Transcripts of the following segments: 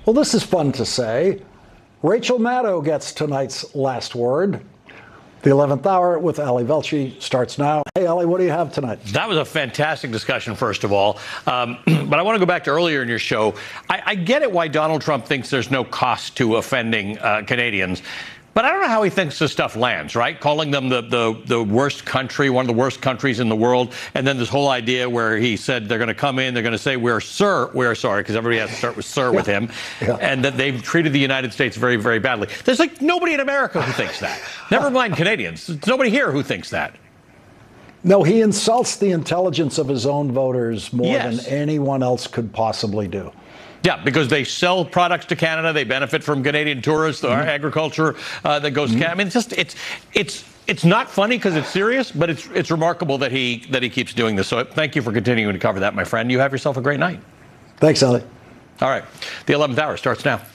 Well, this is fun to say. Rachel Maddow gets tonight's last word. The 11th Hour with Ali Velshi starts now. Hey, Ali, what do you have tonight? That was a fantastic discussion, first of all. But I want to go back to earlier in your show. I get it why Donald Trump thinks there's no cost to offending Canadians. But I don't know how he thinks this stuff lands, right? Calling them the worst country, one of the worst countries in the world. And then this whole idea where he said they're going to come in, they're going to say, we're sorry, because everybody has to start with sir with him. Yeah. And that they've treated the United States very, very badly. There's like nobody in America who thinks that. Never mind Canadians. There's nobody here who thinks that. No, he insults the intelligence of his own voters more than anyone else could possibly do. Yeah, because they sell products to Canada, they benefit from Canadian tourists, our agriculture that goes to Canada. I mean, it's not funny because it's serious, but it's remarkable that he keeps doing this. So thank you for continuing to cover that, my friend. You have yourself a great night. Thanks, Ali. All right, the 11th Hour starts now.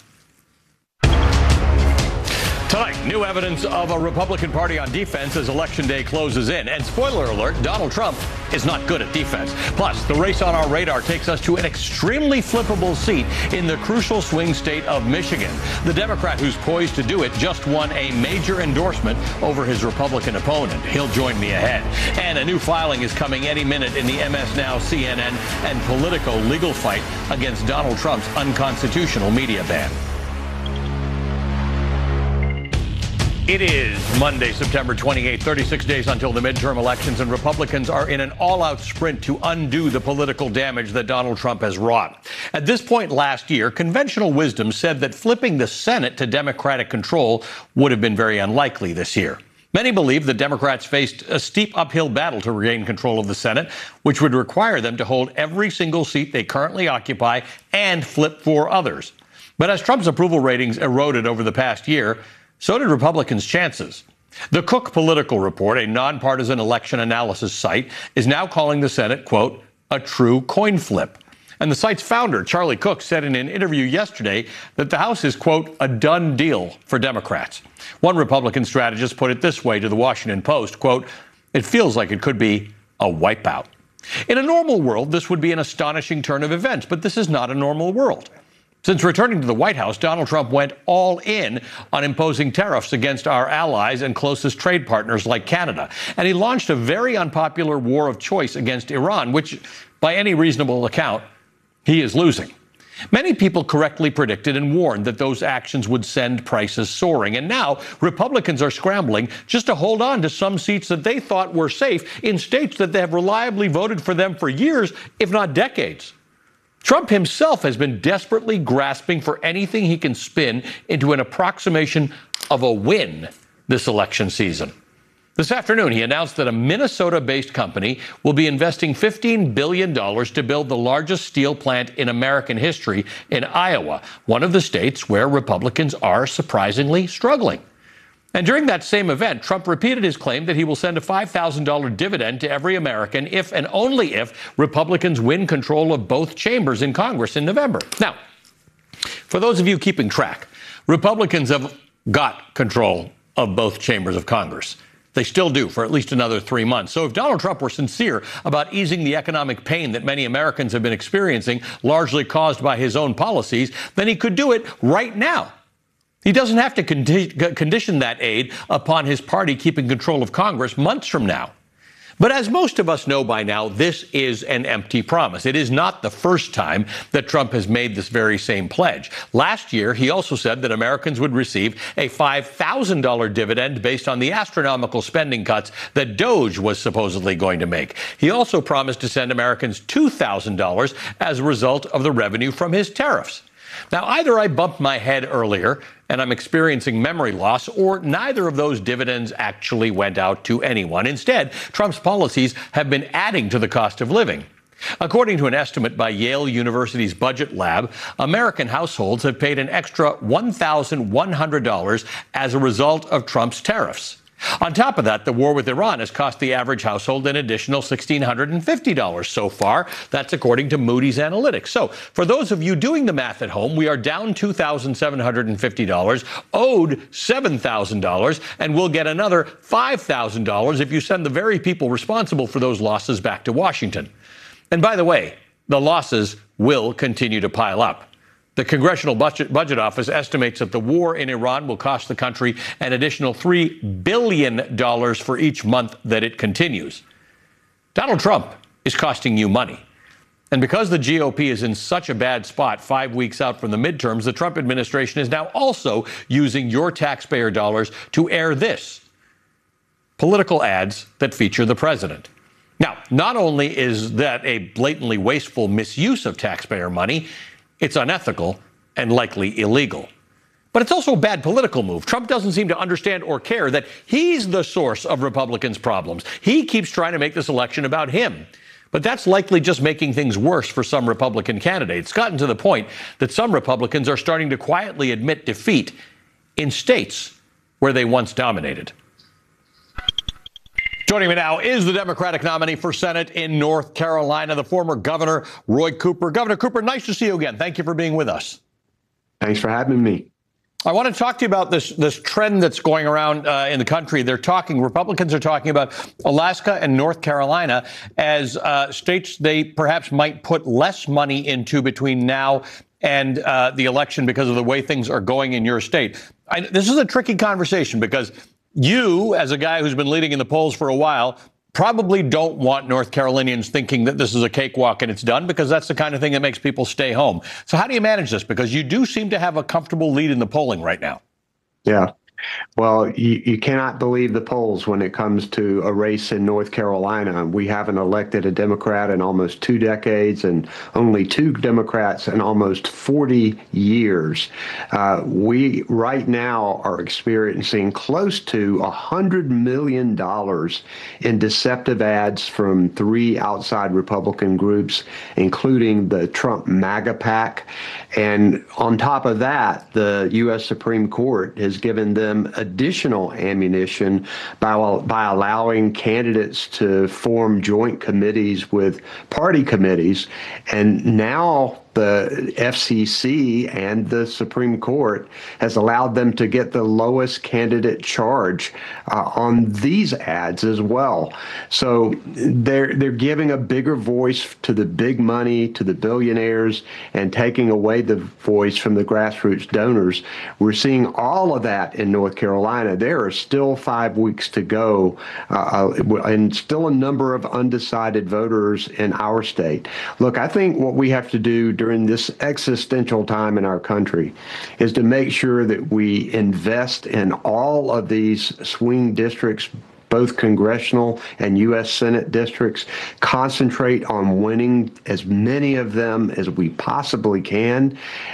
Tonight, new evidence of a Republican Party on defense as Election Day closes in. And spoiler alert, Donald Trump is not good at defense. Plus, the race on our radar takes us to an extremely flippable seat in the crucial swing state of Michigan. The Democrat who's poised to do it just won a major endorsement over his Republican opponent. He'll join me ahead. And a new filing is coming any minute in the MS Now, CNN, and Politico legal fight against Donald Trump's unconstitutional media ban. It is Monday, September 28th, 36 days until the midterm elections, and Republicans are in an all-out sprint to undo the political damage that Donald Trump has wrought. At this point last year, conventional wisdom said that flipping the Senate to Democratic control would have been very unlikely this year. Many believe the Democrats faced a steep uphill battle to regain control of the Senate, which would require them to hold every single seat they currently occupy and flip 4 others. But as Trump's approval ratings eroded over the past year, so did Republicans' chances. The Cook Political Report, a nonpartisan election analysis site, is now calling the Senate, quote, a true coin flip. And the site's founder, Charlie Cook, said in an interview yesterday that the House is, quote, a done deal for Democrats. One Republican strategist put it this way to the Washington Post, quote, it feels like it could be a wipeout. In a normal world, this would be an astonishing turn of events, but this is not a normal world. Since returning to the White House, Donald Trump went all in on imposing tariffs against our allies and closest trade partners like Canada. And he launched a very unpopular war of choice against Iran, which, by any reasonable account, he is losing. Many people correctly predicted and warned that those actions would send prices soaring. And now Republicans are scrambling just to hold on to some seats that they thought were safe in states that they have reliably voted for them for years, if not decades. Trump himself has been desperately grasping for anything he can spin into an approximation of a win this election season. This afternoon, he announced that a Minnesota-based company will be investing $15 billion to build the largest steel plant in American history in Iowa, one of the states where Republicans are surprisingly struggling. And during that same event, Trump repeated his claim that he will send a $5,000 dividend to every American if and only if Republicans win control of both chambers in Congress in November. Now, for those of you keeping track, Republicans have got control of both chambers of Congress. They still do for at least another 3 months. So if Donald Trump were sincere about easing the economic pain that many Americans have been experiencing, largely caused by his own policies, then he could do it right now. He doesn't have to condition that aid upon his party keeping control of Congress months from now. But as most of us know by now, this is an empty promise. It is not the first time that Trump has made this very same pledge. Last year, he also said that Americans would receive a $5,000 dividend based on the astronomical spending cuts that DOJ was supposedly going to make. He also promised to send Americans $2,000 as a result of the revenue from his tariffs. Now, either I bumped my head earlier and I'm experiencing memory loss, or neither of those dividends actually went out to anyone. Instead, Trump's policies have been adding to the cost of living. According to an estimate by Yale University's Budget Lab, American households have paid an extra $1,100 as a result of Trump's tariffs. On top of that, the war with Iran has cost the average household an additional $1,650 so far. That's according to Moody's Analytics. So for those of you doing the math at home, we are down $2,750, owed $7,000, and we'll get another $5,000 if you send the very people responsible for those losses back to Washington. And by the way, the losses will continue to pile up. The Congressional Budget Office estimates that the war in Iran will cost the country an additional $3 billion for each month that it continues. Donald Trump is costing you money. And because the GOP is in such a bad spot 5 weeks out from the midterms, the Trump administration is now also using your taxpayer dollars to air this: political ads that feature the president. Now, not only is that a blatantly wasteful misuse of taxpayer money, it's unethical and likely illegal. But it's also a bad political move. Trump doesn't seem to understand or care that he's the source of Republicans' problems. He keeps trying to make this election about him. But that's likely just making things worse for some Republican candidates. It's gotten to the point that some Republicans are starting to quietly admit defeat in states where they once dominated. Joining me now is the Democratic nominee for Senate in North Carolina, the former governor, Roy Cooper. Governor Cooper, nice to see you again. Thank you for being with us. Thanks for having me. I want to talk to you about this trend that's going around in the country. Republicans are talking about Alaska and North Carolina as states they perhaps might put less money into between now and the election because of the way things are going in your state. This is a tricky conversation because you, as a guy who's been leading in the polls for a while, probably don't want North Carolinians thinking that this is a cakewalk and it's done, because that's the kind of thing that makes people stay home. So how do you manage this? Because you do seem to have a comfortable lead in the polling right now. Yeah. Well, you cannot believe the polls when it comes to a race in North Carolina. We haven't elected a Democrat in almost 2 decades and only 2 Democrats in almost 40 years. We right now are experiencing close to $100 million in deceptive ads from 3 outside Republican groups, including the Trump MAGA PAC. And on top of that, the U.S. Supreme Court has given them additional ammunition by allowing candidates to form joint committees with party committees. And now the FCC and the Supreme Court has allowed them to get the lowest candidate charge on these ads as well. So they're giving a bigger voice to the big money, to the billionaires, and taking away the voice from the grassroots donors. We're seeing all of that in North Carolina. There are still 5 weeks to go, and still a number of undecided voters in our state. Look, I think what we have to do during this existential time in our country is to make sure that we invest in all of these swing districts, both congressional and U.S. Senate districts, concentrate on winning as many of them as we possibly can.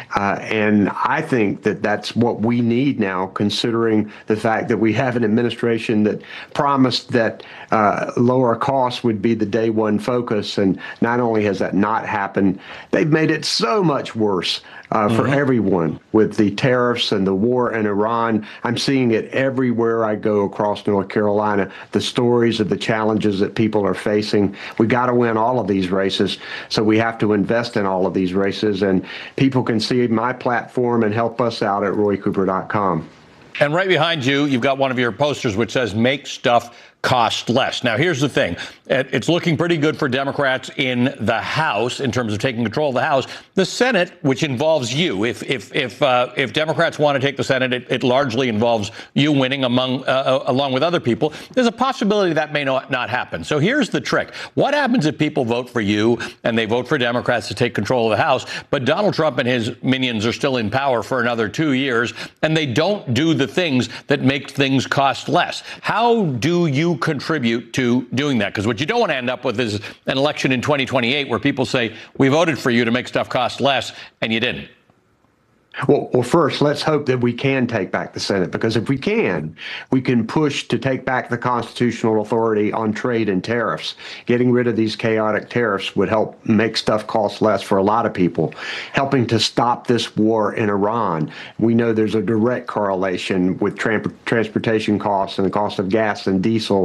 And I think that that's what we need now, considering the fact that we have an administration that promised that lower costs would be the day one focus. And not only has that not happened, they've made it so much worse for everyone with the tariffs and the war in Iran. I'm seeing it everywhere I go across North Carolina, the stories of the challenges that people are facing. We got to win all of these races, so we have to invest in all of these races. And people can see my platform and help us out at roycooper.com. And right behind you, you've got one of your posters which says, "Make stuff cost less." Now, here's the thing. It's looking pretty good for Democrats in the House in terms of taking control of the House. The Senate, which involves you, if Democrats want to take the Senate, it largely involves you winning along with other people. There's a possibility that may not happen. So here's the trick. What happens if people vote for you and they vote for Democrats to take control of the House, but Donald Trump and his minions are still in power for another 2 years, and they don't do the things that make things cost less? How do you contribute to doing that? Because what you don't want to end up with is an election in 2028 where people say, we voted for you to make stuff cost less, and you didn't. Well, first, let's hope that we can take back the Senate, because if we can push to take back the constitutional authority on trade and tariffs. Getting rid of these chaotic tariffs would help make stuff cost less for a lot of people. Helping to stop this war in Iran. We know there's a direct correlation with transportation costs and the cost of gas and diesel